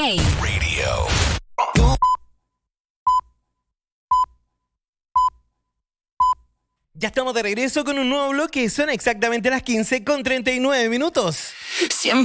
Radio. Ya estamos de regreso con un nuevo bloque. Son exactamente las 15:39.